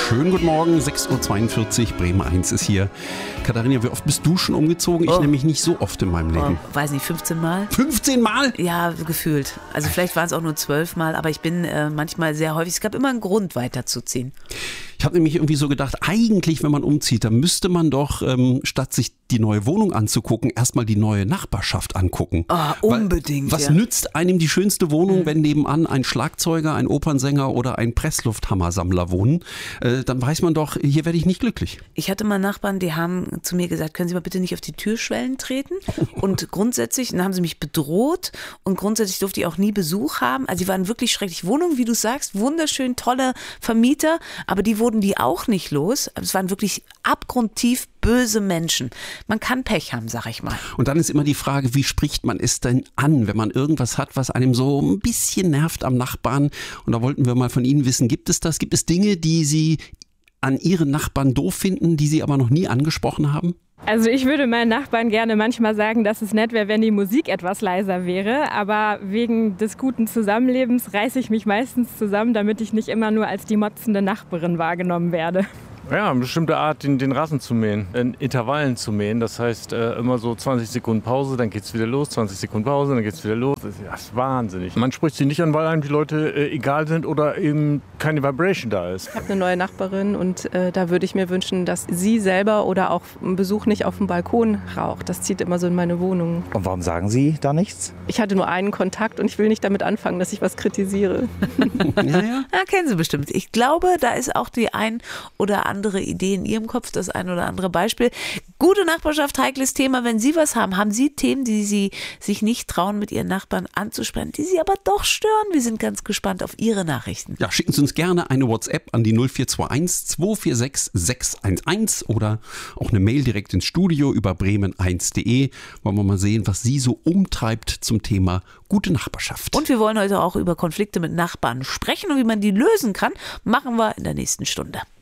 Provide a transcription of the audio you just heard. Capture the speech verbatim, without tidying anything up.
Schönen guten Morgen, sechs Uhr zweiundvierzig, Bremen eins ist hier. Katharina, wie oft bist du schon umgezogen? Ich Oh. nämlich nicht so oft in meinem Leben. Oh, weiß nicht, fünfzehn Mal? fünfzehn Mal? Ja, gefühlt. Also vielleicht waren es auch nur zwölf Mal, aber ich bin äh, manchmal sehr häufig, es gab immer einen Grund weiterzuziehen. Ich habe nämlich irgendwie so gedacht, eigentlich, wenn man umzieht, dann müsste man doch, ähm, statt sich die neue Wohnung anzugucken, erstmal die neue Nachbarschaft angucken. Ah, unbedingt, Weil, was ja. nützt einem die schönste Wohnung, Mhm. wenn nebenan ein Schlagzeuger, ein Opernsänger oder ein Presslufthammersammler wohnen? Äh, dann weiß man doch, hier werde ich nicht glücklich. Ich hatte mal Nachbarn, die haben zu mir gesagt, können Sie mal bitte nicht auf die Türschwellen treten? Und grundsätzlich, dann haben sie mich bedroht und grundsätzlich durfte ich auch nie Besuch haben. Also die waren wirklich schrecklich. Wohnungen, wie du sagst, wunderschön, tolle Vermieter, aber die wurden die auch nicht los. Es waren wirklich abgrundtief böse Menschen. Man kann Pech haben, sag ich mal. Und dann ist immer die Frage, wie spricht man es denn an, wenn man irgendwas hat, was einem so ein bisschen nervt am Nachbarn? Und da wollten wir mal von Ihnen wissen, gibt es das? Gibt es Dinge, die Sie an Ihren Nachbarn doof finden, die Sie aber noch nie angesprochen haben? Also ich würde meinen Nachbarn gerne manchmal sagen, dass es nett wäre, wenn die Musik etwas leiser wäre. Aber wegen des guten Zusammenlebens reiße ich mich meistens zusammen, damit ich nicht immer nur als die motzende Nachbarin wahrgenommen werde. Ja, eine bestimmte Art, den, den Rasen zu mähen, in Intervallen zu mähen. Das heißt, äh, immer so zwanzig Sekunden Pause, dann geht's wieder los, zwanzig Sekunden Pause, dann geht's wieder los. Das ist, das ist wahnsinnig. Man spricht sie nicht an, weil einem die Leute äh, egal sind oder eben keine Vibration da ist. Ich habe eine neue Nachbarin und äh, da würde ich mir wünschen, dass sie selber oder auch ein Besuch nicht auf dem Balkon raucht. Das zieht immer so in meine Wohnung. Und warum sagen Sie da nichts? Ich hatte nur einen Kontakt und ich will nicht damit anfangen, dass ich was kritisiere. Ja, ja. Ja, kennen Sie bestimmt. Ich glaube, da ist auch die ein oder andere Idee in Ihrem Kopf, das ein oder andere Beispiel. Gute Nachbarschaft, heikles Thema. Wenn Sie was haben, haben Sie Themen, die Sie sich nicht trauen, mit Ihren Nachbarn anzusprechen, die Sie aber doch stören? Wir sind ganz gespannt auf Ihre Nachrichten. Ja, schicken Sie uns gerne eine WhatsApp an die null vier zwei eins zwei vier sechs sechs eins eins oder auch eine Mail direkt ins Studio über bremen eins punkt de. Wollen wir mal sehen, was Sie so umtreibt zum Thema gute Nachbarschaft. Und wir wollen heute auch über Konflikte mit Nachbarn sprechen und wie man die lösen kann, machen wir in der nächsten Stunde.